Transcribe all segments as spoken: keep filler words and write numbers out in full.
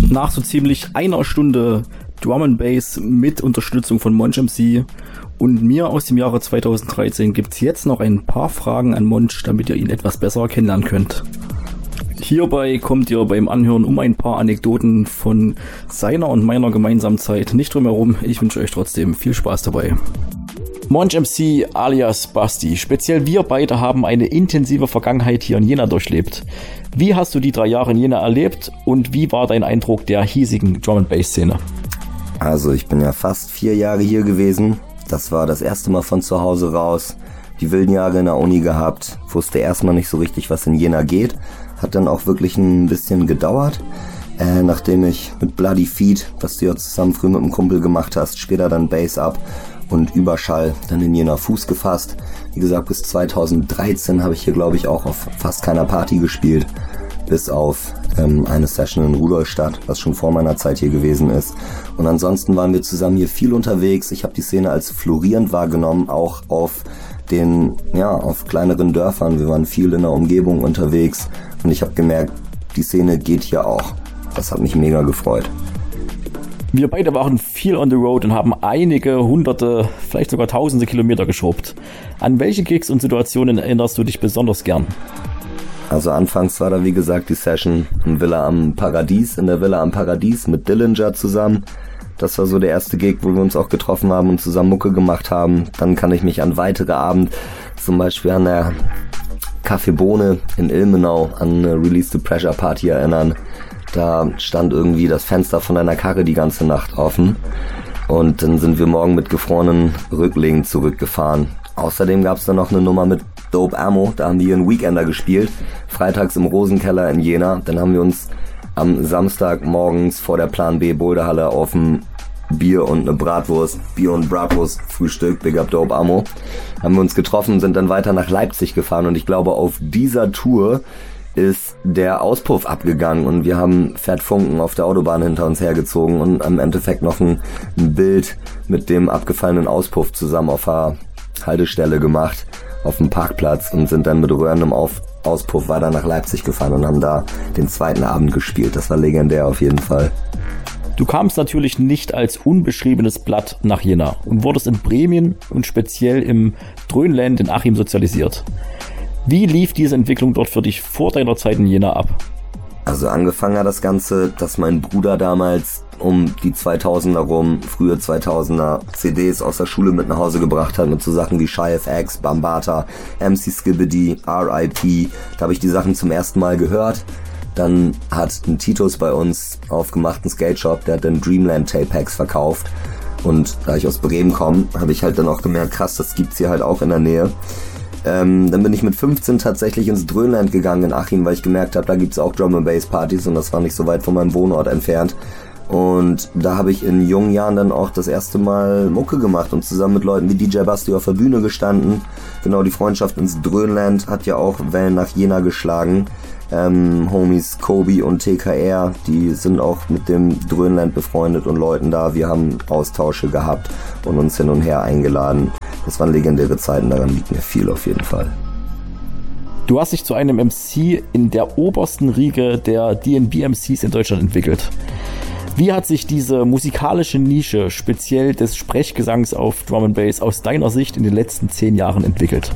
Nach so ziemlich einer Stunde Drum and Bass mit Unterstützung von Monch M C und mir aus dem Jahre zweitausenddreizehn gibt es jetzt noch ein paar Fragen an Monch, damit ihr ihn etwas besser kennenlernen könnt. Hierbei kommt ihr beim Anhören um ein paar Anekdoten von seiner und meiner gemeinsamen Zeit nicht drum herum. Ich wünsche euch trotzdem viel Spaß dabei. Monch M C alias Basti, speziell wir beide haben eine intensive Vergangenheit hier in Jena durchlebt. Wie hast du die drei Jahre in Jena erlebt und wie war dein Eindruck der hiesigen Drum-and-Bass-Szene? Also ich bin ja fast vier Jahre hier gewesen. Das war das erste Mal von zu Hause raus. Die wilden Jahre in der Uni gehabt. Wusste erstmal nicht so richtig, was in Jena geht. Hat dann auch wirklich ein bisschen gedauert. Äh, nachdem ich mit Bloody Feet, was du ja zusammen früher mit einem Kumpel gemacht hast, später dann Bass Up und Überschall dann in Jena Fuß gefasst. Wie gesagt, bis zweitausenddreizehn habe ich hier, glaube ich, auch auf fast keiner Party gespielt. Bis auf ähm, eine Session in Rudolstadt, was schon vor meiner Zeit hier gewesen ist. Und ansonsten waren wir zusammen hier viel unterwegs. Ich habe die Szene als florierend wahrgenommen, auch auf den, ja, auf kleineren Dörfern. Wir waren viel in der Umgebung unterwegs und ich habe gemerkt, die Szene geht hier auch. Das hat mich mega gefreut. Wir beide waren viel on the road und haben einige hunderte, vielleicht sogar tausende Kilometer geschrubbt. An welche Gigs und Situationen erinnerst du dich besonders gern? Also anfangs war da wie gesagt die Session in Villa am Paradies, in der Villa am Paradies mit Dillinger zusammen. Das war so der erste Gig, wo wir uns auch getroffen haben und zusammen Mucke gemacht haben. Dann kann ich mich an weitere Abend, zum Beispiel an der Café Bohne in Ilmenau, an eine Release the Pressure Party erinnern. Da stand irgendwie das Fenster von deiner Karre die ganze Nacht offen. Und dann sind wir morgen mit gefrorenen Rücklegen zurückgefahren. Außerdem gab es dann noch eine Nummer mit Dope Ammo, da haben wir einen Weekender gespielt. Freitags im Rosenkeller in Jena. Dann haben wir uns am Samstag morgens vor der Plan B Boulderhalle auf ein Bier und eine Bratwurst, Bier und Bratwurst Frühstück, Big Up Dope Ammo, haben wir uns getroffen, sind dann weiter nach Leipzig gefahren und ich glaube auf dieser Tour ist der Auspuff abgegangen und wir haben Fett Funken auf der Autobahn hinter uns hergezogen und im Endeffekt noch ein, ein Bild mit dem abgefallenen Auspuff zusammen auf der Haltestelle gemacht, auf dem Parkplatz und sind dann mit rührendem auf Auspuff weiter nach Leipzig gefahren und haben da den zweiten Abend gespielt. Das war legendär auf jeden Fall. Du kamst natürlich nicht als unbeschriebenes Blatt nach Jena und wurdest in Bremen und speziell im Dröhnland in Achim sozialisiert. Wie lief diese Entwicklung dort für dich vor deiner Zeit in Jena ab? Also angefangen hat das Ganze, dass mein Bruder damals um die zweitausender rum, frühe zweitausender C Ds aus der Schule mit nach Hause gebracht hat, mit so Sachen wie Shy F X, Bambata, M C Skibidi, R I P. Da habe ich die Sachen zum ersten Mal gehört. Dann hat ein Titus bei uns aufgemacht, einen Skate Shop, der hat dann Dreamland Tape Packs verkauft. Und da ich aus Bremen komme, habe ich halt dann auch gemerkt, krass, das gibt's hier halt auch in der Nähe. Ähm, dann bin ich mit fünfzehn tatsächlich ins Dröhnland gegangen in Achim, weil ich gemerkt habe, da gibt's auch Drum and Bass Partys und das war nicht so weit von meinem Wohnort entfernt. Und da habe ich in jungen Jahren dann auch das erste Mal Mucke gemacht und zusammen mit Leuten wie D J Basti auf der Bühne gestanden. Genau, die Freundschaft ins Dröhnland hat ja auch Wellen nach Jena geschlagen. Ähm, Homies Kobi und T K R, die sind auch mit dem Dröhnland befreundet und Leuten da. Wir haben Austausche gehabt und uns hin und her eingeladen. Das waren legendäre Zeiten, daran liegt mir viel auf jeden Fall. Du hast dich zu einem M C in der obersten Riege der D and B M Cs in Deutschland entwickelt. Wie hat sich diese musikalische Nische, speziell des Sprechgesangs auf Drum and Bass, aus deiner Sicht in den letzten zehn Jahren entwickelt?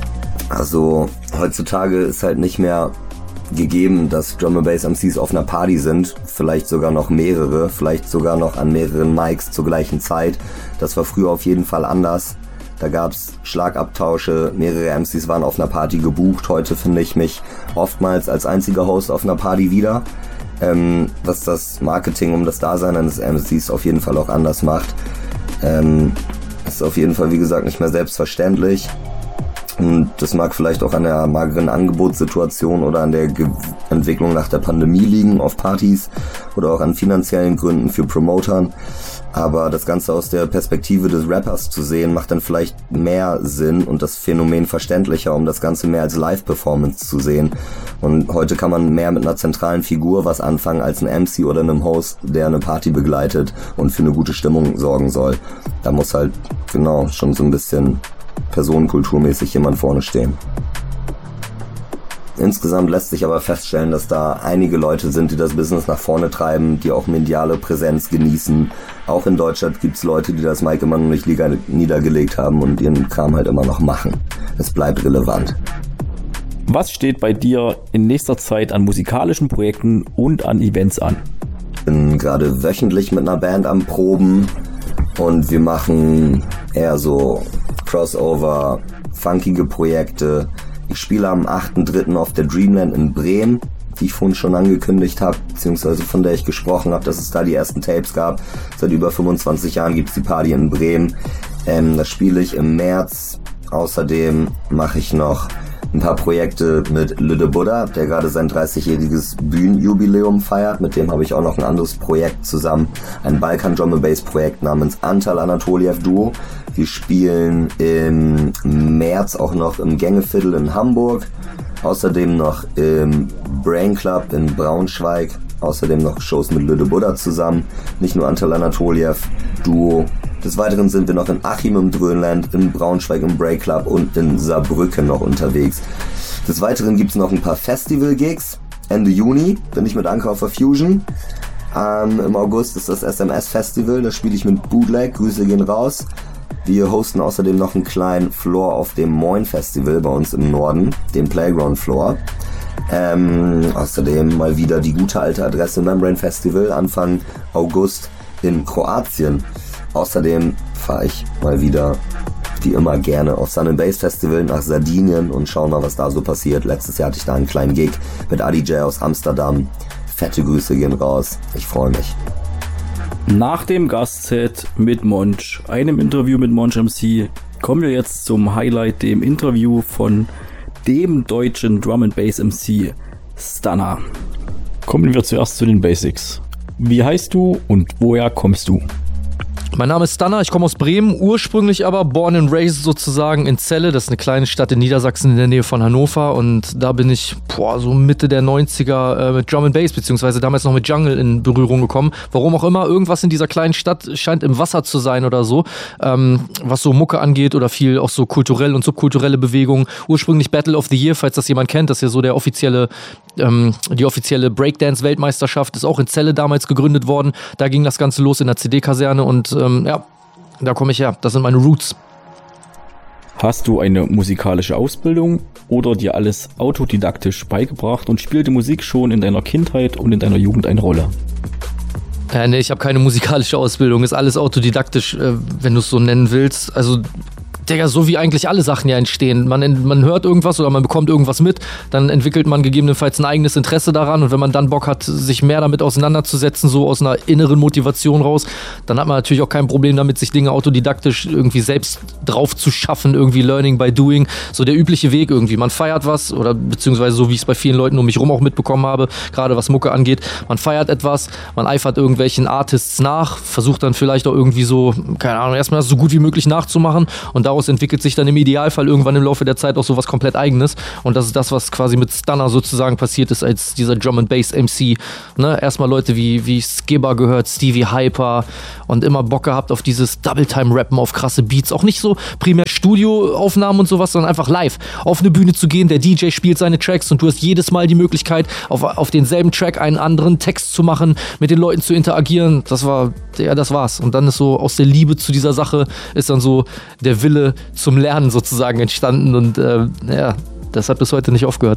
Also heutzutage ist halt nicht mehr gegeben, dass Drum and Bass M Cs auf einer Party sind, vielleicht sogar noch mehrere, vielleicht sogar noch an mehreren Mics zur gleichen Zeit. Das war früher auf jeden Fall anders. Da gab's Schlagabtausche, mehrere M Cs waren auf einer Party gebucht. Heute finde ich mich oftmals als einziger Host auf einer Party wieder, ähm, was das Marketing um das Dasein eines M Cs auf jeden Fall auch anders macht. Ähm, ist auf jeden Fall, wie gesagt, nicht mehr selbstverständlich. Und das mag vielleicht auch an der mageren Angebotssituation oder an der Ge- Entwicklung nach der Pandemie liegen auf Partys oder auch an finanziellen Gründen für Promotern. Aber das Ganze aus der Perspektive des Rappers zu sehen, macht dann vielleicht mehr Sinn und das Phänomen verständlicher, um das Ganze mehr als Live-Performance zu sehen. Und heute kann man mehr mit einer zentralen Figur was anfangen als ein M C oder einem Host, der eine Party begleitet und für eine gute Stimmung sorgen soll. Da muss halt, genau, schon so ein bisschen personenkulturmäßig jemand vorne stehen. Insgesamt lässt sich aber feststellen, dass da einige Leute sind, die das Business nach vorne treiben, die auch mediale Präsenz genießen. Auch in Deutschland gibt's Leute, die das Mic immer noch nicht niedergelegt haben und ihren Kram halt immer noch machen. Es bleibt relevant. Was steht bei dir in nächster Zeit an musikalischen Projekten und an Events an? Ich bin gerade wöchentlich mit einer Band am Proben und wir machen eher so Crossover, funkige Projekte. Ich spiele am achten dritten auf der Dreamland in Bremen, die ich vorhin schon angekündigt habe, beziehungsweise von der ich gesprochen habe, dass es da die ersten Tapes gab. Seit über fünfundzwanzig Jahren gibt es die Party in Bremen. Ähm, das spiele ich im März. Außerdem mache ich noch ein paar Projekte mit Lüde Buddha, der gerade sein dreißigjähriges Bühnenjubiläum feiert. Mit dem habe ich auch noch ein anderes Projekt zusammen, ein Balkan Drum and Bass Projekt namens Antal Anatoliev Duo. Wir spielen im März auch noch im Gängeviertel in Hamburg, außerdem noch im Brain Club in Braunschweig, außerdem noch Shows mit Lüde Buddha zusammen, nicht nur Antal Anatoliev Duo. Des Weiteren sind wir noch in Achim im Dröhnland, in Braunschweig im Break Club und in Saarbrücken noch unterwegs. Des Weiteren gibt es noch ein paar Festival-Gigs. Ende Juni bin ich mit Ankauf Fusion. Ähm, Im August ist das S M S-Festival, da spiele ich mit Bootleg, Grüße gehen raus. Wir hosten außerdem noch einen kleinen Floor auf dem Moin Festival bei uns im Norden, dem Playground Floor. Ähm, außerdem mal wieder die gute alte Adresse Membrane Festival Anfang August in Kroatien. Außerdem fahre ich mal wieder, wie immer, gerne auf Sun and Bass Festival nach Sardinien und schauen mal, was da so passiert. Letztes Jahr hatte ich da einen kleinen Gig mit Adi J aus Amsterdam. Fette Grüße gehen raus. Ich freue mich. Nach dem Gastset mit Monch, einem Interview mit Monch M C, kommen wir jetzt zum Highlight, dem Interview von dem deutschen Drum and Bass M C Stunner. Kommen wir zuerst zu den Basics. Wie heißt du und woher kommst du? Mein Name ist Stunner, ich komme aus Bremen, ursprünglich aber born and raised sozusagen in Celle, das ist eine kleine Stadt in Niedersachsen in der Nähe von Hannover, und da bin ich boah, so Mitte der neunziger äh, mit Drum and Bass, beziehungsweise damals noch mit Jungle in Berührung gekommen. Warum auch immer, irgendwas in dieser kleinen Stadt scheint im Wasser zu sein oder so, ähm, was so Mucke angeht oder viel auch so kulturell und subkulturelle Bewegungen. Ursprünglich Battle of the Year, falls das jemand kennt, das ist ja so der offizielle, ähm, die offizielle Breakdance-Weltmeisterschaft, ist auch in Celle damals gegründet worden. Da ging das Ganze los in der C D-Kaserne und ähm, ja, da komme ich her. Das sind meine Roots. Hast du eine musikalische Ausbildung oder dir alles autodidaktisch beigebracht und spielte Musik schon in deiner Kindheit und in deiner Jugend eine Rolle? Äh, nee, ich habe keine musikalische Ausbildung. Ist alles autodidaktisch, äh, wenn du es so nennen willst. Also Digga, so wie eigentlich alle Sachen ja entstehen. Man, man hört irgendwas oder man bekommt irgendwas mit, dann entwickelt man gegebenenfalls ein eigenes Interesse daran, und wenn man dann Bock hat, sich mehr damit auseinanderzusetzen, so aus einer inneren Motivation raus, dann hat man natürlich auch kein Problem damit, sich Dinge autodidaktisch irgendwie selbst drauf zu schaffen, irgendwie Learning by Doing, so der übliche Weg irgendwie. Man feiert was, oder beziehungsweise so wie ich es bei vielen Leuten um mich rum auch mitbekommen habe, gerade was Mucke angeht, man feiert etwas, man eifert irgendwelchen Artists nach, versucht dann vielleicht auch irgendwie so, keine Ahnung, erstmal das so gut wie möglich nachzumachen, und daraus entwickelt sich dann im Idealfall irgendwann im Laufe der Zeit auch so was komplett Eigenes, und das ist das, was quasi mit Stunner sozusagen passiert ist als dieser Drum and Bass M C. Ne? Erstmal Leute wie, wie Skibber gehört, Stevie Hyper, und immer Bock gehabt auf dieses Double-Time-Rappen, auf krasse Beats, auch nicht so primär Studioaufnahmen und sowas, sondern einfach live auf eine Bühne zu gehen, der D J spielt seine Tracks und du hast jedes Mal die Möglichkeit, auf, auf denselben Track einen anderen Text zu machen, mit den Leuten zu interagieren. Das war, ja, das war's. Und dann ist so aus der Liebe zu dieser Sache ist dann so der Wille zum Lernen sozusagen entstanden, und äh, ja, das hat bis heute nicht aufgehört.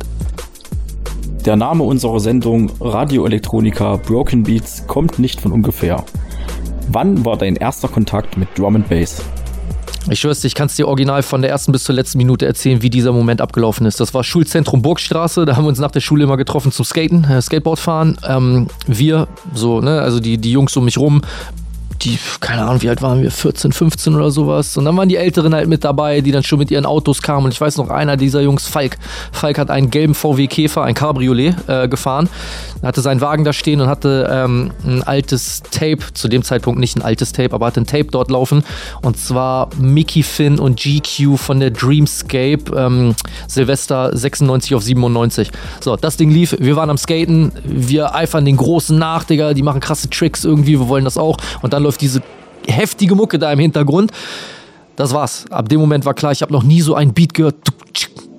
Der Name unserer Sendung Radioelektronika Broken Beats kommt nicht von ungefähr. Wann war dein erster Kontakt mit Drum and Bass? Ich schwör's dir, ich kann es dir original von der ersten bis zur letzten Minute erzählen, wie dieser Moment abgelaufen ist. Das war Schulzentrum Burgstraße, da haben wir uns nach der Schule immer getroffen zum Skaten, äh, Skateboard fahren. Ähm, wir, so, ne, also die, die Jungs um mich rum, die, keine Ahnung, wie alt waren wir, vierzehn, fünfzehn oder sowas. Und dann waren die Älteren halt mit dabei, die dann schon mit ihren Autos kamen. Und ich weiß noch, einer dieser Jungs, Falk, Falk hat einen gelben V W Käfer, ein Cabriolet, äh, gefahren. Er hatte seinen Wagen da stehen und hatte ähm, ein altes Tape, zu dem Zeitpunkt nicht ein altes Tape, aber hatte ein Tape dort laufen. Und zwar Mickey Finn und G Q von der Dreamscape, ähm, Silvester sechsundneunzig auf siebenundneunzig. So, das Ding lief, wir waren am Skaten, wir eifern den Großen nach, Digga, die machen krasse Tricks irgendwie, wir wollen das auch. Und dann läuft diese heftige Mucke da im Hintergrund. Das war's. Ab dem Moment war klar, ich habe noch nie so einen Beat gehört.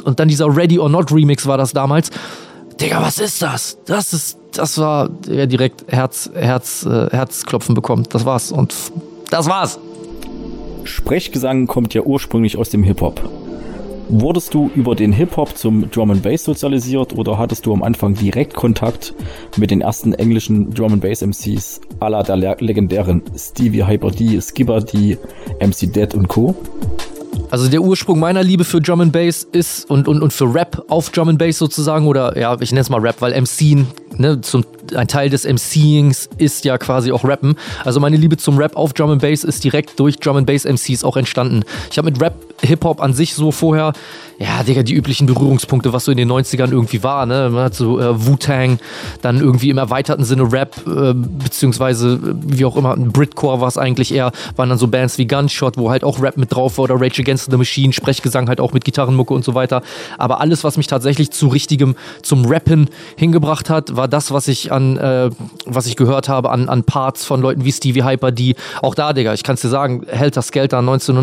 und dann dieser Ready or Not Remix war das damals. Digga, was ist das? Das ist, das war ja, direkt Herz, Herz, äh, Herzklopfen bekommen. Das war's und f- das war's. Sprechgesang kommt ja ursprünglich aus dem Hip-Hop. Wurdest du über den Hip-Hop zum Drum and Bass sozialisiert oder hattest du am Anfang direkt Kontakt mit den ersten englischen Drum and Bass M Cs à la der le- legendären Stevie Hyper D, Skipper D, M C Dead und Co.? Also der Ursprung meiner Liebe für Drum and Bass ist und, und, und für Rap auf Drum and Bass sozusagen, oder ja, ich nenne es mal Rap, weil MCen, ne, zum, ein Teil des MCings ist ja quasi auch Rappen. Also meine Liebe zum Rap auf Drum and Bass ist direkt durch Drum and Bass M Cs auch entstanden. Ich habe mit Rap, Hip-Hop an sich so vorher, ja, Digga, die üblichen Berührungspunkte, was so in den neunzigern irgendwie war, ne? Man hat so äh, Wu-Tang, dann irgendwie im erweiterten Sinne Rap, äh, beziehungsweise wie auch immer, Britcore war es eigentlich eher, waren dann so Bands wie Gunshot, wo halt auch Rap mit drauf war, oder Rage Against the Machine, Sprechgesang halt auch mit Gitarrenmucke und so weiter. Aber alles, was mich tatsächlich zu richtigem, zum Rappen hingebracht hat, war das, was ich an, äh, was ich gehört habe an, an Parts von Leuten wie Stevie Hyper, die, auch da, Digga, ich kann es dir sagen, Helter Skelter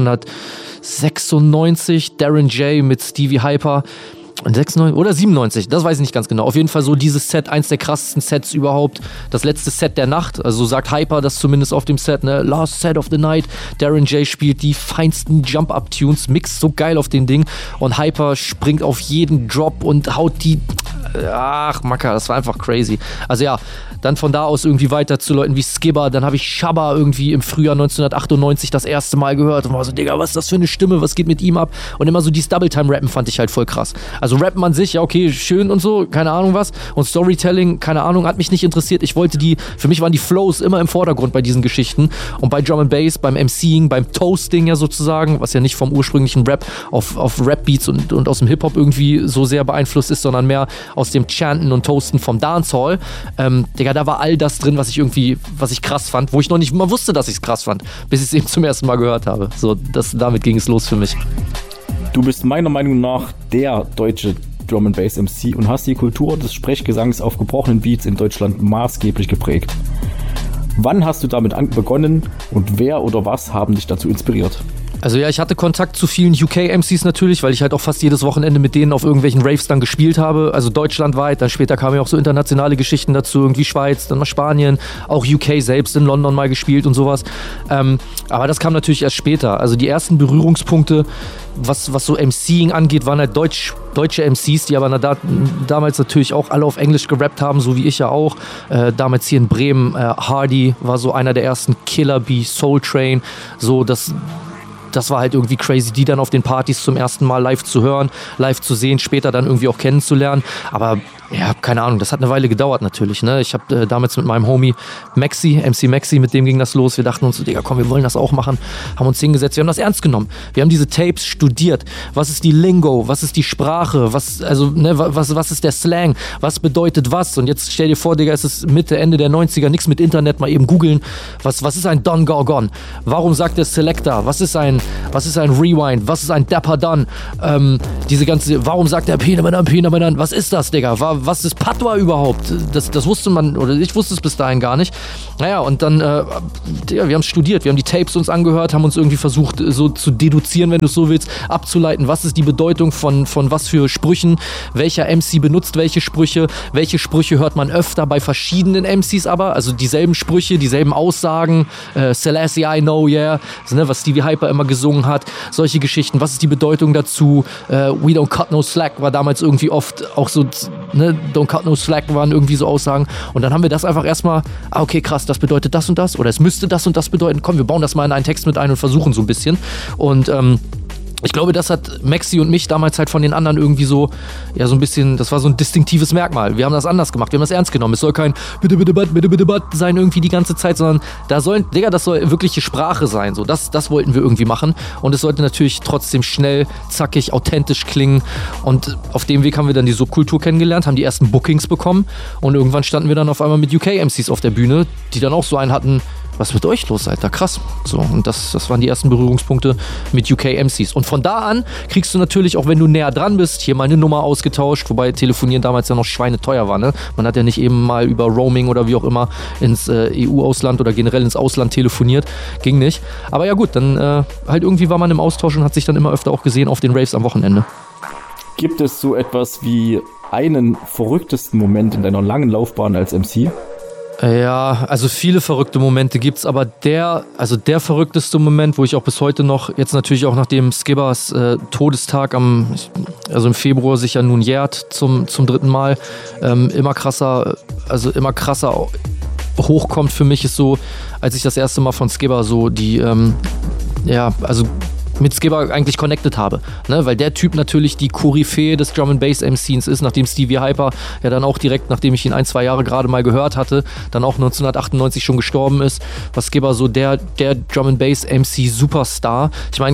neunzehnhundertsechsundneunzig, Darren J mit Stevie Hyper, sechsundneunzig oder siebenundneunzig, das weiß ich nicht ganz genau. Auf jeden Fall so dieses Set, eins der krassesten Sets überhaupt. Das letzte Set der Nacht, also so sagt Hyper das zumindest auf dem Set, ne? Last Set of the Night. Darren J spielt die feinsten Jump-Up-Tunes, mixt so geil auf den Ding und Hyper springt auf jeden Drop und haut die... Ach, Macker, das war einfach crazy. Also ja, dann von da aus irgendwie weiter zu Leuten wie Skibber. Dann habe ich Shabba irgendwie im Frühjahr neunzehnhundertachtundneunzig das erste Mal gehört und war so, Digga, was ist das für eine Stimme, was geht mit ihm ab? Und immer so dieses Double-Time-Rappen fand ich halt voll krass. Also Rappen an sich, ja okay, schön und so, keine Ahnung was. Und Storytelling, keine Ahnung, hat mich nicht interessiert. Ich wollte die, für mich waren die Flows immer im Vordergrund bei diesen Geschichten. Und bei Drum and Bass, beim MCing, beim Toasting ja sozusagen, was ja nicht vom ursprünglichen Rap auf, auf Rap-Beats und, und aus dem Hip-Hop irgendwie so sehr beeinflusst ist, sondern mehr aus dem Chanten und Toasten vom Dancehall. Ähm, Digga, da war all das drin, was ich irgendwie, was ich krass fand, wo ich noch nicht mal wusste, dass ich es krass fand, bis ich es eben zum ersten Mal gehört habe. So, das, damit ging es los für mich. Du bist meiner Meinung nach der deutsche Drum and Bass M C und hast die Kultur des Sprechgesangs auf gebrochenen Beats in Deutschland maßgeblich geprägt. Wann hast du damit an- begonnen und wer oder was haben dich dazu inspiriert? Also ja, ich hatte Kontakt zu vielen U K-M Cs natürlich, weil ich halt auch fast jedes Wochenende mit denen auf irgendwelchen Raves dann gespielt habe, also deutschlandweit, dann später kamen ja auch so internationale Geschichten dazu, irgendwie Schweiz, dann mal Spanien, auch U K selbst in London mal gespielt und sowas, ähm, aber das kam natürlich erst später, also die ersten Berührungspunkte, was, was so MCing angeht, waren halt Deutsch, deutsche M Cs, die aber na, da, damals natürlich auch alle auf Englisch gerappt haben, so wie ich ja auch, äh, damals hier in Bremen, äh, Hardy war so einer der ersten, Killer Bee, Soul Train, so das... Das war halt irgendwie crazy, die dann auf den Partys zum ersten Mal live zu hören, live zu sehen, später dann irgendwie auch kennenzulernen. Aber ja, keine Ahnung, das hat eine Weile gedauert natürlich. Ne? Ich habe äh, damals mit meinem Homie Maxi, M C Maxi, mit dem ging das los. Wir dachten uns so, Digga, komm, wir wollen das auch machen. Haben uns hingesetzt, wir haben das ernst genommen. Wir haben diese Tapes studiert. Was ist die Lingo? Was ist die Sprache? Was, also, ne, was, was ist der Slang? Was bedeutet was? Und jetzt stell dir vor, Digga, es ist Mitte, Ende der neunziger, nichts mit Internet, mal eben googeln. Was, was ist ein Don Gorgon? Warum sagt der Selector? Was ist ein, was ist ein Rewind? Was ist ein Dapper Don? Ähm, diese ganze, warum sagt der Pinabanan, Pinabanan? Was ist das, Digga? War, was ist Patois überhaupt? Das, das wusste man, oder ich wusste es bis dahin gar nicht. Naja, und dann, äh, ja, wir haben es studiert, wir haben die Tapes uns angehört, haben uns irgendwie versucht, so zu deduzieren, wenn du es so willst, abzuleiten, was ist die Bedeutung von, von was für Sprüchen, welcher M C benutzt welche Sprüche, welche Sprüche hört man öfter bei verschiedenen M Cs aber, also dieselben Sprüche, dieselben Aussagen, äh, Selassie, I know, yeah, also, ne, was Stevie Hyper immer gesungen hat, solche Geschichten, was ist die Bedeutung dazu, äh, We don't cut no slack war damals irgendwie oft auch so, ne, Don't cut no slack waren irgendwie so Aussagen und dann haben wir das einfach erstmal, ah, okay, krass, das bedeutet das und das oder es müsste das und das bedeuten, komm, wir bauen das mal in einen Text mit ein und versuchen so ein bisschen und ähm, ich glaube, das hat Maxi und mich damals halt von den anderen irgendwie so, ja, so ein bisschen, das war so ein distinktives Merkmal. Wir haben das anders gemacht, wir haben das ernst genommen. Es soll kein bitte, bitte, bitte, bitte, bitte, bitte sein irgendwie die ganze Zeit, sondern da soll, Digga, das soll wirkliche Sprache sein. So, das, das wollten wir irgendwie machen. Und es sollte natürlich trotzdem schnell, zackig, authentisch klingen. Und auf dem Weg haben wir dann die Subkultur kennengelernt, haben die ersten Bookings bekommen. Und irgendwann standen wir dann auf einmal mit U K-M Cs auf der Bühne, die dann auch so einen hatten, was ist mit euch los, Alter? Krass. So, und das, das waren die ersten Berührungspunkte mit U K-M Cs. Und von da an kriegst du natürlich, auch wenn du näher dran bist, hier mal eine Nummer ausgetauscht, wobei Telefonieren damals ja noch schweineteuer war, ne? Man hat ja nicht eben mal über Roaming oder wie auch immer ins äh, E U-Ausland oder generell ins Ausland telefoniert. Ging nicht. Aber ja gut, dann äh, halt irgendwie war man im Austausch und hat sich dann immer öfter auch gesehen auf den Raves am Wochenende. Gibt es so etwas wie einen verrücktesten Moment in deiner langen Laufbahn als M C? Ja, also viele verrückte Momente gibt's, aber der, also der verrückteste Moment, wo ich auch bis heute noch, jetzt natürlich auch nachdem Skibbas äh, Todestag am, also im Februar sich ja nun jährt zum, zum dritten Mal, ähm, immer krasser, also immer krasser hochkommt für mich, ist so, als ich das erste Mal von Skibba so die, ähm, ja, also mit Skibba eigentlich connected habe, ne? Weil der Typ natürlich die Koryphäe des Drum and Bass M Cs ist, nachdem Stevie Hyper ja dann auch direkt, nachdem ich ihn ein, zwei Jahre gerade mal gehört hatte, dann auch neunzehnhundertachtundneunzig schon gestorben ist, war Skibba so der, der Drum and Bass M C Superstar. Ich meine,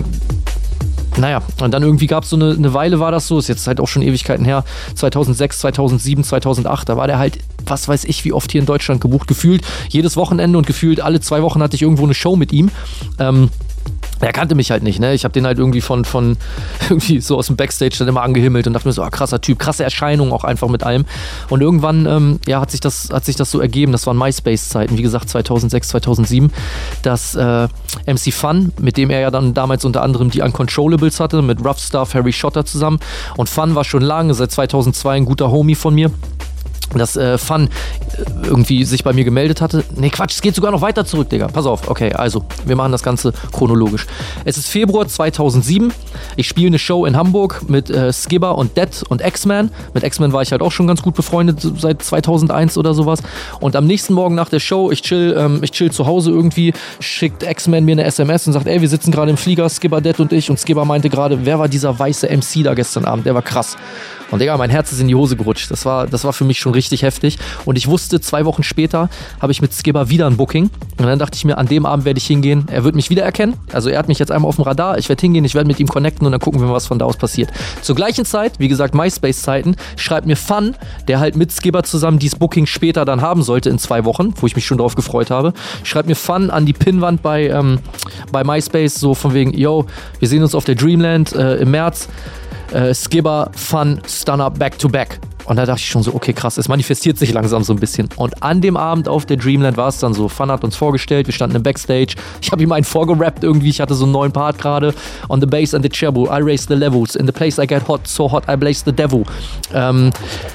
naja, und dann irgendwie gab es so eine, eine Weile, war das so, ist jetzt halt auch schon Ewigkeiten her, zweitausendsechs, zweitausendsieben, zweitausendacht, da war der halt, was weiß ich, wie oft hier in Deutschland gebucht, gefühlt jedes Wochenende und gefühlt alle zwei Wochen hatte ich irgendwo eine Show mit ihm. Ähm, Er kannte mich halt nicht, ne? Ich habe den halt irgendwie von, von irgendwie so aus dem Backstage dann immer angehimmelt und dachte mir so, ah, krasser Typ, krasse Erscheinung auch einfach mit allem. Und irgendwann, ähm, ja, hat sich das, hat sich das so ergeben. Das waren MySpace-Zeiten, wie gesagt, zweitausendsechs, zweitausendsieben. Das äh, M C Fun, mit dem er ja dann damals unter anderem die Uncontrollables hatte, mit Rough Stuff, Harry Schotter zusammen. Und Fun war schon lange, seit zweitausendzwei ein guter Homie von mir. Dass äh, Fun irgendwie sich bei mir gemeldet hatte. Nee, Quatsch, es geht sogar noch weiter zurück, Digga. Pass auf, okay, also, wir machen das Ganze chronologisch. Es ist Februar zweitausendsieben. Ich spiele eine Show in Hamburg mit äh, Skibba und Dead und X-Man. Mit X-Man war ich halt auch schon ganz gut befreundet, seit zweitausendeins oder sowas. Und am nächsten Morgen nach der Show, ich chill, ähm, ich chill zu Hause irgendwie, schickt X-Man mir eine S M S und sagt, ey, wir sitzen gerade im Flieger, Skibba, Dead und ich. Und Skibba meinte gerade, wer war dieser weiße M C da gestern Abend? Der war krass. Und Digga, mein Herz ist in die Hose gerutscht. Das war, das war für mich schon richtig heftig. Und ich wusste, zwei Wochen später habe ich mit Skibba wieder ein Booking. Und dann dachte ich mir, an dem Abend werde ich hingehen. Er wird mich wiedererkennen. Also er hat mich jetzt einmal auf dem Radar. Ich werde hingehen, ich werde mit ihm connecten und dann gucken wir mal, was von da aus passiert. Zur gleichen Zeit, wie gesagt, MySpace-Zeiten, schreibt mir Fun, der halt mit Skibba zusammen dieses Booking später dann haben sollte in zwei Wochen, wo ich mich schon drauf gefreut habe, schreibt mir Fun an die Pinnwand bei, ähm, bei MySpace, so von wegen, yo, wir sehen uns auf der Dreamland äh, im März. Uh, Skibba, Fun, Stunner, back to back. Und da dachte ich schon so, okay, krass, es manifestiert sich langsam so ein bisschen. Und an dem Abend auf der Dreamland war es dann so, Fun hat uns vorgestellt, wir standen im Backstage, ich habe ihm einen vorgerappt irgendwie, ich hatte so einen neuen Part gerade. On the bass and the treble, I raise the levels, in the place I get hot, so hot I blaze the devil. Um,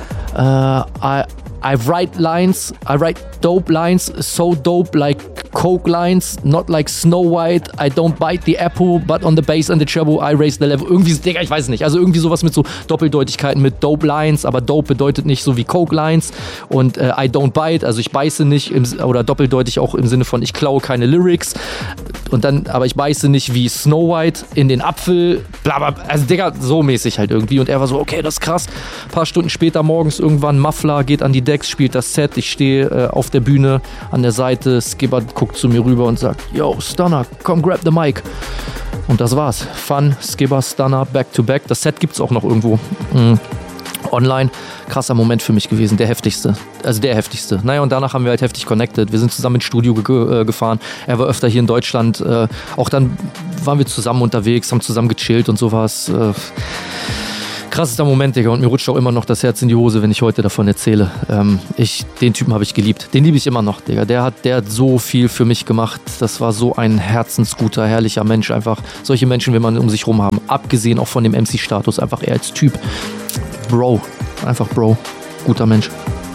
uh, I, I write lines, I write dope lines, so dope like Coke lines, not like Snow White, I don't bite the apple, but on the bass and the treble, I raise the level. Irgendwie, Digga, ich weiß nicht, also irgendwie sowas mit so Doppeldeutigkeiten mit dope lines, aber dope bedeutet nicht so wie Coke lines und äh, I don't bite, also ich beiße nicht, im, oder doppeldeutig auch im Sinne von ich klaue keine Lyrics und dann, aber ich beiße nicht wie Snow White in den Apfel, bla bla, also Digga, so mäßig halt irgendwie und er war so, okay, das ist krass. Ein paar Stunden später morgens irgendwann, Muffler geht an die Decks, spielt das Set, ich stehe äh, auf der Bühne an der Seite, Skibba guckt zu mir rüber und sagt, yo, Stunner, komm, grab the mic. Und das war's. Fun, Skibba, Stunner, back to back. Das Set gibt's auch noch irgendwo mhm. online. Krasser Moment für mich gewesen, der heftigste. Also der heftigste. Naja, und danach haben wir halt heftig connected. Wir sind zusammen ins Studio ge- äh, gefahren. Er war öfter hier in Deutschland. Äh, auch dann waren wir zusammen unterwegs, haben zusammen gechillt und sowas. Äh, Krassester Moment, Digga, und mir rutscht auch immer noch das Herz in die Hose, wenn ich heute davon erzähle. Ähm, ich, den Typen habe ich geliebt. Den liebe ich immer noch, Digga. Der hat, der hat so viel für mich gemacht. Das war so ein herzensguter, herrlicher Mensch. Einfach solche Menschen will man um sich rum haben. Abgesehen auch von dem M C-Status. Einfach er als Typ. Bro. Einfach Bro. Guter Mensch.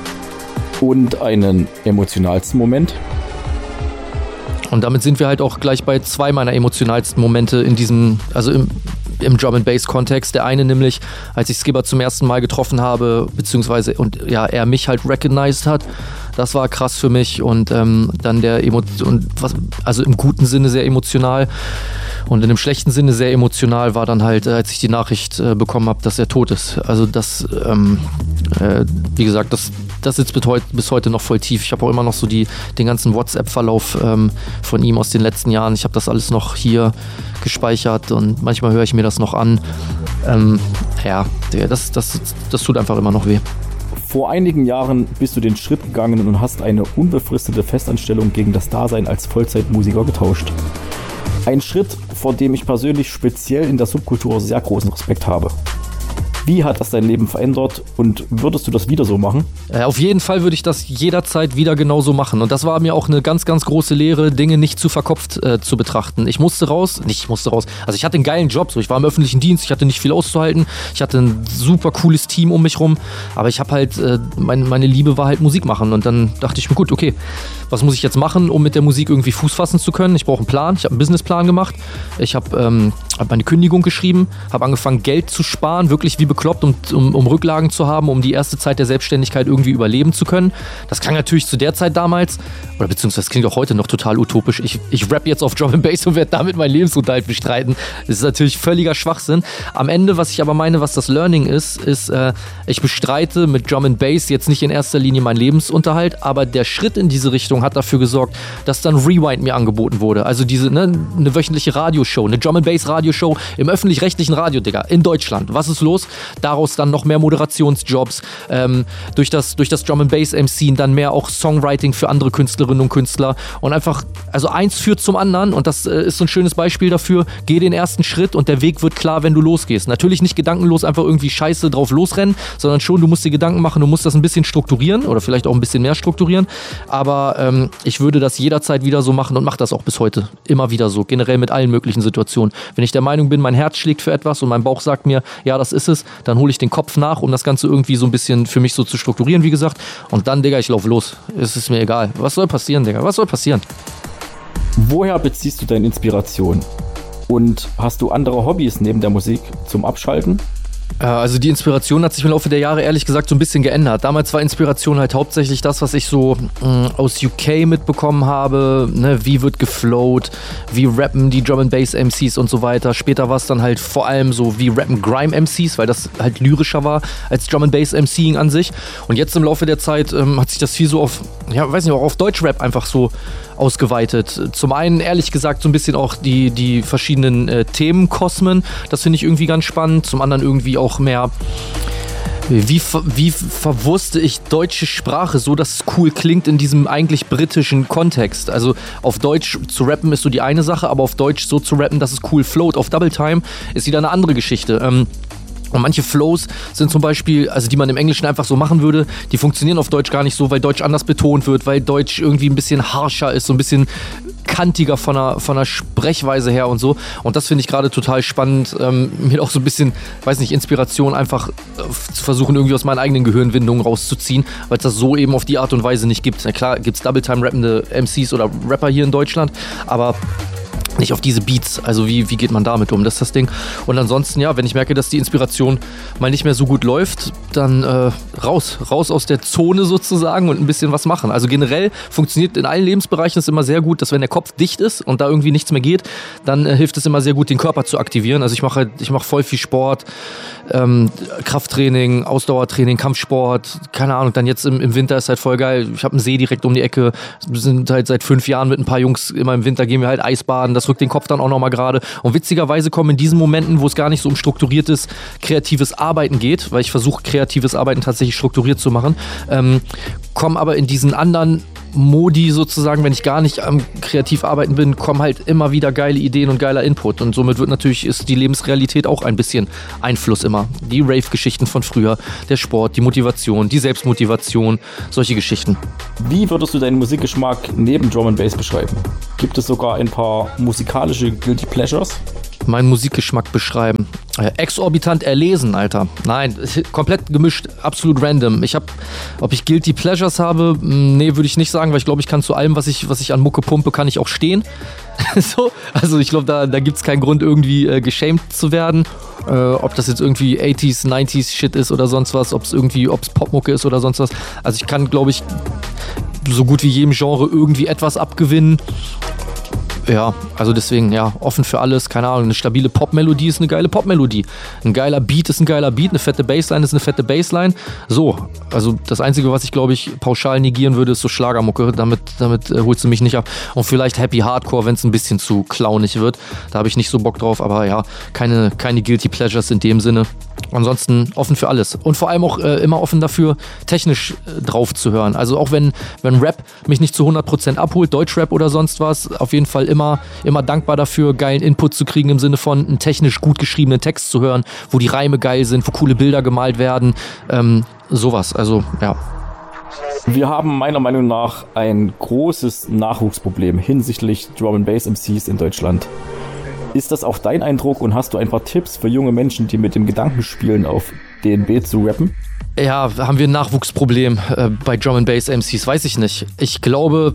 Und einen emotionalsten Moment? Und damit sind wir halt auch gleich bei zwei meiner emotionalsten Momente in diesem, also im, im Drum and Bass Kontext. Der eine nämlich, als ich Skibba zum ersten Mal getroffen habe, beziehungsweise und ja, er mich halt recognized hat. Das war krass für mich und ähm, dann der Emo- und was, also im guten Sinne sehr emotional und in dem schlechten Sinne sehr emotional war dann halt, als ich die Nachricht äh, bekommen habe, dass er tot ist. Also das, ähm, äh, wie gesagt, das Das sitzt bis heute, bis heute noch voll tief. Ich habe auch immer noch so die, den ganzen WhatsApp-Verlauf ähm, von ihm aus den letzten Jahren. Ich habe das alles noch hier gespeichert und manchmal höre ich mir das noch an. Ähm, ja, das, das, das tut einfach immer noch weh. Vor einigen Jahren bist du den Schritt gegangen und hast eine unbefristete Festanstellung gegen das Dasein als Vollzeitmusiker getauscht. Ein Schritt, vor dem ich persönlich speziell in der Subkultur sehr großen Respekt habe. Wie hat das dein Leben verändert und würdest du das wieder so machen? Äh, auf jeden Fall würde ich das jederzeit wieder genauso machen. Und das war mir auch eine ganz, ganz große Lehre, Dinge nicht zu verkopft äh, zu betrachten. Ich musste raus, nicht ich musste raus, also ich hatte einen geilen Job, so ich war im öffentlichen Dienst, ich hatte nicht viel auszuhalten, ich hatte ein super cooles Team um mich rum, aber ich habe halt, äh, mein, meine Liebe war halt Musik machen und dann dachte ich mir, gut, okay, was muss ich jetzt machen, um mit der Musik irgendwie Fuß fassen zu können? Ich brauche einen Plan, ich habe einen Businessplan gemacht, ich habe ähm, hab meine Kündigung geschrieben, habe angefangen Geld zu sparen, wirklich wie bekloppt, um, um, um Rücklagen zu haben, um die erste Zeit der Selbstständigkeit irgendwie überleben zu können. Das klang natürlich zu der Zeit damals, oder beziehungsweise das klingt auch heute noch total utopisch. Ich, ich rappe jetzt auf Drum and Bass und werde damit meinen Lebensunterhalt bestreiten. Das ist natürlich völliger Schwachsinn. Am Ende, was ich aber meine, was das Learning ist, ist, äh, ich bestreite mit Drum and Bass jetzt nicht in erster Linie meinen Lebensunterhalt, aber der Schritt in diese Richtung hat dafür gesorgt, dass dann Rewind mir angeboten wurde. Also diese, ne, eine wöchentliche Radioshow, eine Drum and Bass Radioshow im öffentlich-rechtlichen Radio, Digga, in Deutschland. Was ist los? Daraus dann noch mehr Moderationsjobs, ähm, durch das, durch das Drum and Bass M C dann mehr auch Songwriting für andere Künstlerinnen und Künstler und einfach, also eins führt zum anderen und das äh, ist so ein schönes Beispiel dafür, geh den ersten Schritt und der Weg wird klar, wenn du losgehst. Natürlich nicht gedankenlos einfach irgendwie scheiße drauf losrennen, sondern schon, du musst dir Gedanken machen, du musst das ein bisschen strukturieren oder vielleicht auch ein bisschen mehr strukturieren, aber ähm, ich würde das jederzeit wieder so machen und mache das auch bis heute. Immer wieder so, generell mit allen möglichen Situationen. Wenn ich der Meinung bin, mein Herz schlägt für etwas und mein Bauch sagt mir, ja, das ist es, dann hole ich den Kopf nach, um das Ganze irgendwie so ein bisschen für mich so zu strukturieren, wie gesagt. Und dann, Digga, ich laufe los. Es ist mir egal. Was soll passieren, Digga? Was soll passieren? Woher beziehst du deine Inspiration? Und hast du andere Hobbys neben der Musik zum Abschalten? Also die Inspiration hat sich im Laufe der Jahre ehrlich gesagt so ein bisschen geändert. Damals war Inspiration halt hauptsächlich das, was ich so mh, aus U K mitbekommen habe, ne? Wie wird geflowt, wie rappen die Drum and Bass M Cs und so weiter. Später war es dann halt vor allem so, wie rappen Grime M Cs, weil das halt lyrischer war als Drum and Bass MCing an sich. Und jetzt im Laufe der Zeit ähm, hat sich das viel so auf, ja, weiß nicht, auch auf Deutschrap einfach so ausgeweitet. Zum einen, ehrlich gesagt, so ein bisschen auch die, die verschiedenen äh, Themenkosmen. Das finde ich irgendwie ganz spannend. Zum anderen irgendwie auch mehr, wie, wie verwurste ich deutsche Sprache, so dass es cool klingt in diesem eigentlich britischen Kontext. Also auf Deutsch zu rappen ist so die eine Sache, aber auf Deutsch so zu rappen, dass es cool float. Auf Double Time ist wieder eine andere Geschichte. Ähm, Und manche Flows sind zum Beispiel, also die man im Englischen einfach so machen würde, die funktionieren auf Deutsch gar nicht so, weil Deutsch anders betont wird, weil Deutsch irgendwie ein bisschen harscher ist, so ein bisschen kantiger von der, von der Sprechweise her und so. Und das finde ich gerade total spannend, ähm, mir auch so ein bisschen, weiß nicht, Inspiration einfach äh, zu versuchen, irgendwie aus meinen eigenen Gehirnwindungen rauszuziehen, weil es das so eben auf die Art und Weise nicht gibt. Na klar, gibt es Double-Time-rappende M Cs oder Rapper hier in Deutschland, aber nicht auf diese Beats, also wie, wie geht man damit um, das ist das Ding. Und ansonsten, ja, wenn ich merke, dass die Inspiration mal nicht mehr so gut läuft, dann äh, raus, raus aus der Zone sozusagen und ein bisschen was machen. Also generell funktioniert in allen Lebensbereichen es immer sehr gut, dass wenn der Kopf dicht ist und da irgendwie nichts mehr geht, dann äh, hilft es immer sehr gut, den Körper zu aktivieren. Also ich mache halt, ich mache voll viel Sport, ähm, Krafttraining, Ausdauertraining, Kampfsport, keine Ahnung, dann jetzt im, im Winter ist halt voll geil. Ich habe einen See direkt um die Ecke, wir sind halt seit fünf Jahren mit ein paar Jungs, immer im Winter gehen wir halt Eisbaden, das rückt den Kopf dann auch nochmal gerade. Und witzigerweise kommen in diesen Momenten, wo es gar nicht so um strukturiertes, kreatives Arbeiten geht, weil ich versuche, kreatives Arbeiten tatsächlich strukturiert zu machen, ähm, kommen aber in diesen anderen Modi sozusagen, wenn ich gar nicht am kreativ arbeiten bin, kommen halt immer wieder geile Ideen und geiler Input. Und somit wird natürlich, ist die Lebensrealität auch ein bisschen Einfluss immer. Die Rave-Geschichten von früher, der Sport, die Motivation, die Selbstmotivation, solche Geschichten. Wie würdest du deinen Musikgeschmack neben Drum and Bass beschreiben? Gibt es sogar ein paar musikalische Guilty Pleasures? Meinen Musikgeschmack beschreiben. Äh, exorbitant erlesen, Alter. Nein, komplett gemischt, absolut random. Ich habe, ob ich Guilty Pleasures habe, nee, würde ich nicht sagen, weil ich glaube, ich kann zu allem, was ich, was ich an Mucke pumpe, kann ich auch stehen. So, also ich glaube, da, da gibt es keinen Grund, irgendwie äh, geschämt zu werden. Äh, ob das jetzt irgendwie achtziger, neunziger Shit ist oder sonst was, ob es irgendwie, ob es Popmucke ist oder sonst was. Also ich kann, glaube ich, so gut wie jedem Genre irgendwie etwas abgewinnen. Ja, also deswegen, ja, offen für alles, keine Ahnung, eine stabile Popmelodie ist eine geile Popmelodie. Ein geiler Beat ist ein geiler Beat, eine fette Bassline ist eine fette Bassline. So, also das Einzige, was ich, glaube ich, pauschal negieren würde, ist so Schlagermucke, damit, damit äh, holst du mich nicht ab. Und vielleicht Happy Hardcore, wenn es ein bisschen zu clownig wird, da habe ich nicht so Bock drauf, aber ja, keine, keine Guilty Pleasures in dem Sinne. Ansonsten offen für alles. Und vor allem auch äh, immer offen dafür, technisch äh, drauf zu hören. Also auch wenn, wenn Rap mich nicht zu hundert Prozent abholt, Deutschrap oder sonst was, auf jeden Fall immer, immer dankbar dafür, geilen Input zu kriegen im Sinne von einen technisch gut geschriebenen Text zu hören, wo die Reime geil sind, wo coole Bilder gemalt werden. Ähm, sowas, also ja. Wir haben meiner Meinung nach ein großes Nachwuchsproblem hinsichtlich Drum and Bass M Cs in Deutschland. Ist das auch dein Eindruck und hast du ein paar Tipps für junge Menschen, die mit dem Gedanken spielen, auf D and B zu rappen? Ja, haben wir ein Nachwuchsproblem äh, bei Drum and Bass M Cs? Weiß ich nicht. Ich glaube,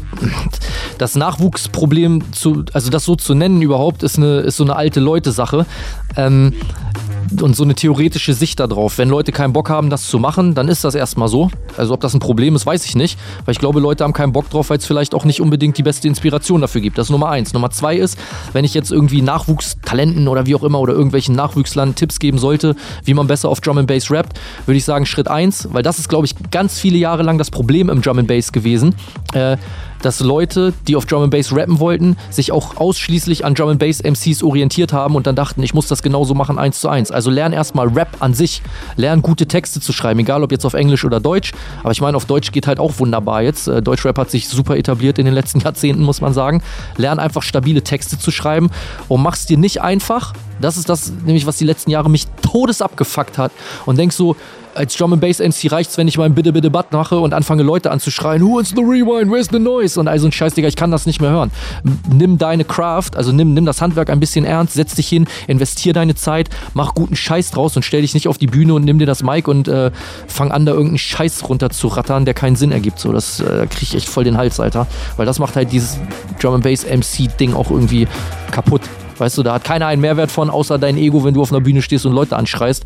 das Nachwuchsproblem, zu, also das so zu nennen überhaupt, ist, eine, ist so eine alte Leute-Sache. Ähm, und so eine theoretische Sicht darauf. Wenn Leute keinen Bock haben, das zu machen, dann ist das erstmal so. Also ob das ein Problem ist, weiß ich nicht. Weil ich glaube, Leute haben keinen Bock drauf, weil es vielleicht auch nicht unbedingt die beste Inspiration dafür gibt. Das ist Nummer eins. Nummer zwei ist, wenn ich jetzt irgendwie Nachwuchstalenten oder wie auch immer oder irgendwelchen Nachwuchslern Tipps geben sollte, wie man besser auf Drum and Bass rappt, würde ich sagen Schritt eins, weil das ist, glaube ich, ganz viele Jahre lang das Problem im Drum and Bass gewesen, äh, dass Leute, die auf Drum and Bass rappen wollten, sich auch ausschließlich an Drum and Bass M Cs orientiert haben und dann dachten, ich muss das genauso machen, eins zu eins. Also lern erstmal Rap an sich, lern gute Texte zu schreiben, egal ob jetzt auf Englisch oder Deutsch, aber ich meine, auf Deutsch geht halt auch wunderbar jetzt. Deutschrap hat sich super etabliert in den letzten Jahrzehnten, muss man sagen. Lern einfach stabile Texte zu schreiben und mach's dir nicht einfach. Das ist das, nämlich was die letzten Jahre mich todes abgefuckt hat und denk so, als Drum and Bass M C reicht's, wenn ich mal ein Bitte, Bitte, Butt mache und anfange Leute anzuschreien, who wants the rewind, where's the noise? Und also ein Scheiß, Digga, ich kann das nicht mehr hören. Nimm deine Craft, also nimm, nimm das Handwerk ein bisschen ernst, setz dich hin, investier deine Zeit, mach guten Scheiß draus und stell dich nicht auf die Bühne und nimm dir das Mic und äh, fang an, da irgendeinen Scheiß runter zu rattern, der keinen Sinn ergibt. So, das äh, krieg ich echt voll den Hals, Alter. Weil das macht halt dieses Drum and Bass M C-Ding auch irgendwie kaputt. Weißt du, da hat keiner einen Mehrwert von, außer dein Ego, wenn du auf einer Bühne stehst und Leute anschreist.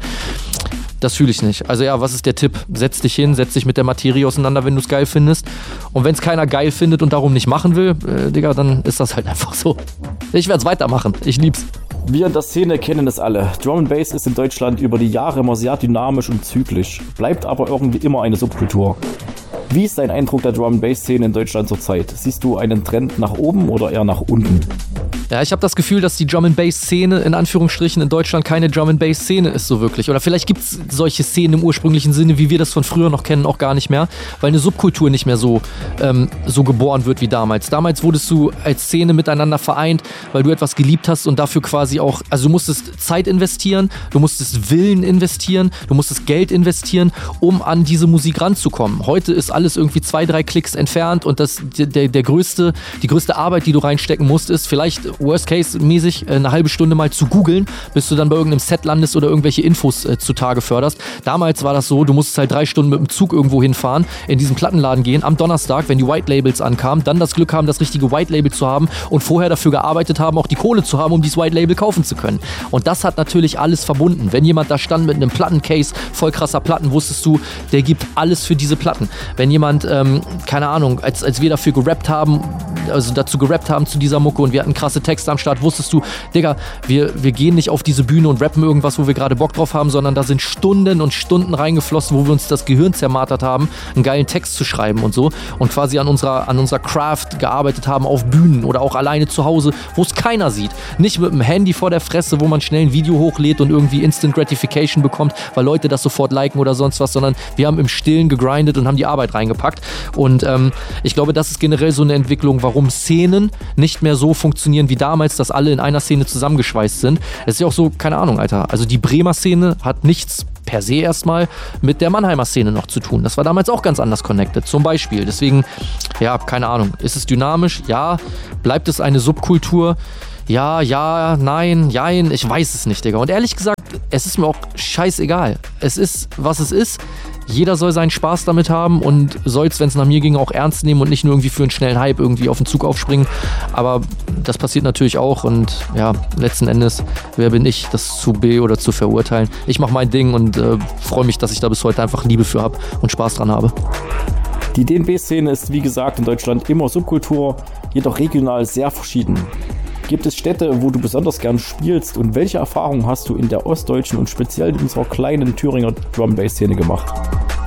Das fühle ich nicht. Also ja, was ist der Tipp? Setz dich hin, setz dich mit der Materie auseinander, wenn du es geil findest. Und wenn es keiner geil findet und darum nicht machen will, äh, Digga, dann ist das halt einfach so. Ich werde es weitermachen. Ich lieb's. Wir in der Szene kennen es alle. Drum and Bass ist in Deutschland über die Jahre immer sehr dynamisch und zyklisch, bleibt aber irgendwie immer eine Subkultur. Wie ist dein Eindruck der Drum and Bass Szene in Deutschland zurzeit? Siehst du einen Trend nach oben oder eher nach unten? Ja, ich habe das Gefühl, dass die Drum and Bass Szene in Anführungsstrichen in Deutschland keine Drum and Bass Szene ist so wirklich. Oder vielleicht gibt es solche Szenen im ursprünglichen Sinne, wie wir das von früher noch kennen, auch gar nicht mehr, weil eine Subkultur nicht mehr so, ähm, so geboren wird wie damals. Damals wurdest du als Szene miteinander vereint, weil du etwas geliebt hast und dafür quasi auch, also du musstest Zeit investieren, du musstest Willen investieren, du musstest Geld investieren, um an diese Musik ranzukommen. Heute ist alles irgendwie zwei, drei Klicks entfernt und das, der, der größte, die größte Arbeit, die du reinstecken musst, ist vielleicht Worst-Case-mäßig eine halbe Stunde mal zu googeln, bis du dann bei irgendeinem Set landest oder irgendwelche Infos äh, zutage förderst. Damals war das so, du musstest halt drei Stunden mit dem Zug irgendwo hinfahren, in diesen Plattenladen gehen, am Donnerstag, wenn die White Labels ankamen, dann das Glück haben, das richtige White Label zu haben und vorher dafür gearbeitet haben, auch die Kohle zu haben, um dieses White Label kaufen zu können. Und das hat natürlich alles verbunden. Wenn jemand da stand mit einem Plattencase, voll krasser Platten, wusstest du, der gibt alles für diese Platten. Wenn jemand, ähm, keine Ahnung, als, als wir dafür gerappt haben, also dazu gerappt haben zu dieser Mucke und wir hatten krasse Texte am Start, wusstest du, Digga, wir, wir gehen nicht auf diese Bühne und rappen irgendwas, wo wir gerade Bock drauf haben, sondern da sind Stunden und Stunden reingeflossen, wo wir uns das Gehirn zermartert haben, einen geilen Text zu schreiben und so und quasi an unserer, an unserer Craft gearbeitet haben auf Bühnen oder auch alleine zu Hause, wo es keiner sieht. Nicht mit dem Handy vor der Fresse, wo man schnell ein Video hochlädt und irgendwie Instant Gratification bekommt, weil Leute das sofort liken oder sonst was, sondern wir haben im Stillen gegrindet und haben die Arbeit reingepackt. Und ähm, ich glaube, das ist generell so eine Entwicklung, warum Szenen nicht mehr so funktionieren wie damals, dass alle in einer Szene zusammengeschweißt sind. Es ist ja auch so, keine Ahnung, Alter, also die Bremer Szene hat nichts per se erstmal mit der Mannheimer Szene noch zu tun. Das war damals auch ganz anders connected, zum Beispiel. Deswegen, ja, keine Ahnung, ist es dynamisch? Ja. Bleibt es eine Subkultur? Ja, ja, nein, jein, ich weiß es nicht, Digga. Und ehrlich gesagt, es ist mir auch scheißegal. Es ist, was es ist. Jeder soll seinen Spaß damit haben und soll es, wenn es nach mir ging, auch ernst nehmen und nicht nur irgendwie für einen schnellen Hype irgendwie auf den Zug aufspringen. Aber das passiert natürlich auch und ja, letzten Endes, wer bin ich, das zu be- oder zu verurteilen? Ich mache mein Ding und äh, freue mich, dass ich da bis heute einfach Liebe für habe und Spaß dran habe. Die D and B-Szene ist, wie gesagt, in Deutschland immer Subkultur, jedoch regional sehr verschieden. Gibt es Städte, wo du besonders gern spielst und welche Erfahrungen hast du in der ostdeutschen und speziell in unserer kleinen Thüringer Drum-Bass-Szene gemacht?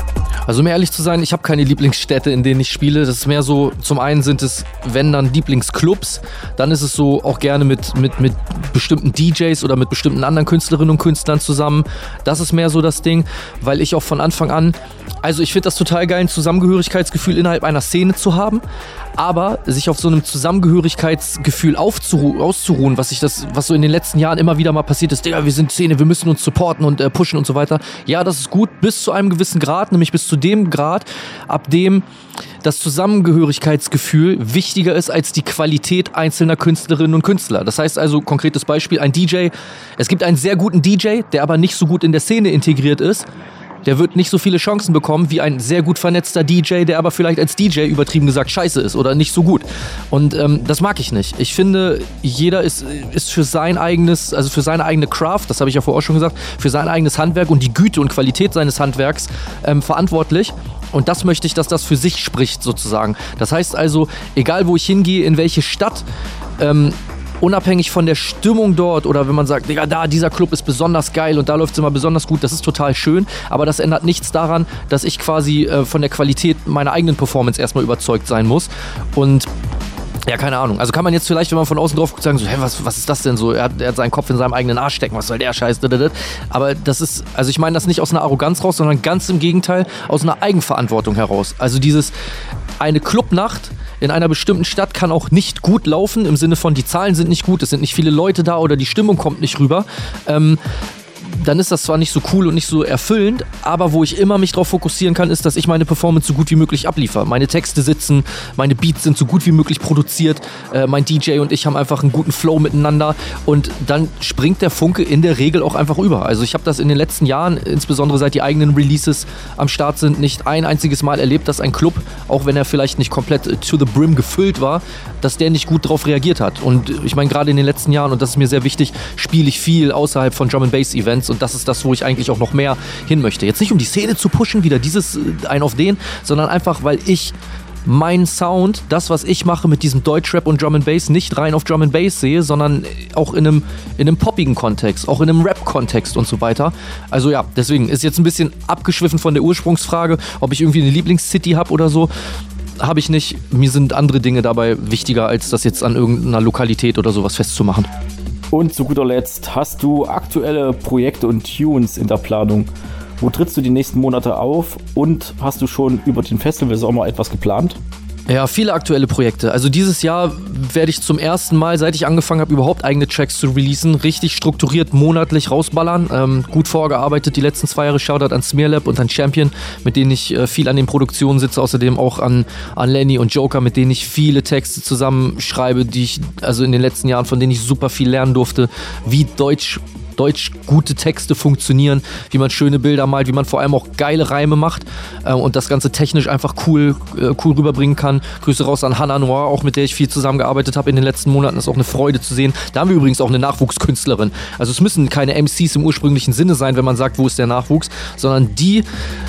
Also um ehrlich zu sein, ich habe keine Lieblingsstädte, in denen ich spiele. Das ist mehr so, zum einen sind es, wenn dann Lieblingsclubs, dann ist es so auch gerne mit, mit, mit bestimmten D Js oder mit bestimmten anderen Künstlerinnen und Künstlern zusammen. Das ist mehr so das Ding, weil ich auch von Anfang an, also ich finde das total geil, ein Zusammengehörigkeitsgefühl innerhalb einer Szene zu haben, aber sich auf so einem Zusammengehörigkeitsgefühl aufzuruhen, auszuruhen, was ich das, was so in den letzten Jahren immer wieder mal passiert ist, Digga, wir sind Szene, wir müssen uns supporten und äh, pushen und so weiter. Ja, das ist gut, bis zu einem gewissen Grad, nämlich bis zu dem Grad, ab dem das Zusammengehörigkeitsgefühl wichtiger ist als die Qualität einzelner Künstlerinnen und Künstler. Das heißt also, konkretes Beispiel, ein D J, es gibt einen sehr guten D J, der aber nicht so gut in der Szene integriert ist. Der wird nicht so viele Chancen bekommen wie ein sehr gut vernetzter D J, der aber vielleicht als D J übertrieben gesagt scheiße ist oder nicht so gut. Und ähm, das mag ich nicht. Ich finde, jeder ist, ist für sein eigenes, also für seine eigene Craft, das habe ich ja vorher auch schon gesagt, für sein eigenes Handwerk und die Güte und Qualität seines Handwerks ähm, verantwortlich. Und das möchte ich, dass das für sich spricht sozusagen. Das heißt also, egal wo ich hingehe, in welche Stadt, ähm, unabhängig von der Stimmung dort oder wenn man sagt, Digga, da, dieser Club ist besonders geil und da läuft es immer besonders gut, das ist total schön, aber das ändert nichts daran, dass ich quasi äh, von der Qualität meiner eigenen Performance erstmal überzeugt sein muss. Und ja, keine Ahnung. Also kann man jetzt vielleicht, wenn man von außen drauf guckt, sagen so, hä, was, was ist das denn so? Er hat, er hat seinen Kopf in seinem eigenen Arsch stecken, was soll der Scheiß? Aber das ist, also ich meine das nicht aus einer Arroganz raus, sondern ganz im Gegenteil, aus einer Eigenverantwortung heraus. Also dieses, eine Clubnacht in einer bestimmten Stadt kann auch nicht gut laufen, im Sinne von, die Zahlen sind nicht gut, es sind nicht viele Leute da oder die Stimmung kommt nicht rüber. Ähm, dann ist das zwar nicht so cool und nicht so erfüllend, aber wo ich immer mich drauf fokussieren kann, ist, dass ich meine Performance so gut wie möglich abliefere. Meine Texte sitzen, meine Beats sind so gut wie möglich produziert, äh, mein D J und ich haben einfach einen guten Flow miteinander und dann springt der Funke in der Regel auch einfach über. Also ich habe das in den letzten Jahren, insbesondere seit die eigenen Releases am Start sind, nicht ein einziges Mal erlebt, dass ein Club, auch wenn er vielleicht nicht komplett to the brim gefüllt war, dass der nicht gut darauf reagiert hat. Und ich meine, gerade in den letzten Jahren, und das ist mir sehr wichtig, spiele ich viel außerhalb von Drum and Bass Events und das ist das, wo ich eigentlich auch noch mehr hin möchte. Jetzt nicht um die Szene zu pushen, wieder dieses ein auf den, sondern einfach, weil ich meinen Sound, das, was ich mache mit diesem Deutschrap und Drum and Bass, nicht rein auf Drum and Bass sehe, sondern auch in einem, in einem poppigen Kontext, auch in einem Rap-Kontext und so weiter. Also ja, deswegen ist jetzt ein bisschen abgeschwiffen von der Ursprungsfrage, ob ich irgendwie eine Lieblingscity habe oder so. Habe ich nicht. Mir sind andere Dinge dabei wichtiger, als das jetzt an irgendeiner Lokalität oder sowas festzumachen. Und zu guter Letzt, hast du aktuelle Projekte und Tunes in der Planung? Wo trittst du die nächsten Monate auf und hast du schon über den Festivalsommer etwas geplant? Ja, viele aktuelle Projekte. Also dieses Jahr werde ich zum ersten Mal, seit ich angefangen habe, überhaupt eigene Tracks zu releasen, richtig strukturiert monatlich rausballern. Ähm, gut vorgearbeitet die letzten zwei Jahre. Shoutout an Smearlab und an Champion, mit denen ich äh, viel an den Produktionen sitze. Außerdem auch an, an Lenny und Joker, mit denen ich viele Texte zusammenschreibe, die ich, also in den letzten Jahren, von denen ich super viel lernen durfte, wie Deutsch Deutsch gute Texte funktionieren, wie man schöne Bilder malt, wie man vor allem auch geile Reime macht äh, und das Ganze technisch einfach cool, äh, cool rüberbringen kann. Grüße raus an Hannah Noir, auch mit der ich viel zusammengearbeitet habe in den letzten Monaten. Das ist auch eine Freude zu sehen. Da haben wir übrigens auch eine Nachwuchskünstlerin. Also es müssen keine M Cs im ursprünglichen Sinne sein, wenn man sagt, wo ist der Nachwuchs, sondern die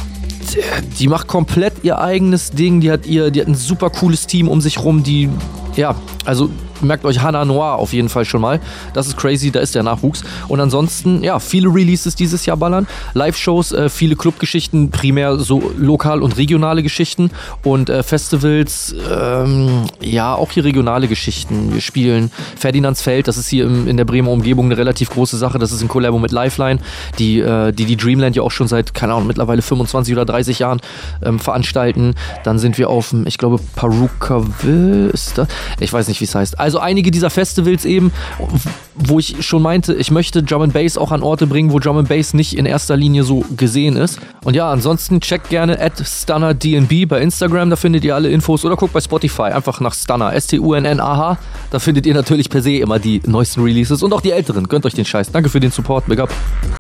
die macht komplett ihr eigenes Ding, die hat ihr, die hat ein super cooles Team um sich rum, die, ja, also merkt euch Hannah Noir auf jeden Fall schon mal. Das ist crazy, da ist der Nachwuchs. Und ansonsten, ja, viele Releases dieses Jahr ballern. Live-Shows, äh, viele Clubgeschichten, primär so lokal- und regionale Geschichten. Und äh, Festivals, ähm, ja, auch hier regionale Geschichten. Wir spielen Ferdinandsfeld, das ist hier im, in der Bremer Umgebung eine relativ große Sache. Das ist in Kollabo mit Lifeline, die, äh, die die Dreamland ja auch schon seit, keine Ahnung, mittlerweile fünfundzwanzig oder dreißig Jahren ähm, veranstalten. Dann sind wir auf, ich glaube, Perukaville ist das? Ich weiß nicht, wie es heißt. Also einige dieser Festivals eben, wo ich schon meinte, ich möchte Drum and Bass auch an Orte bringen, wo Drum and Bass nicht in erster Linie so gesehen ist. Und ja, ansonsten checkt gerne at StunnerDNB bei Instagram, da findet ihr alle Infos, oder guckt bei Spotify einfach nach Stunner, S T U N N A H. Da findet ihr natürlich per se immer die neuesten Releases und auch die älteren. Gönnt euch den Scheiß. Danke für den Support, big up.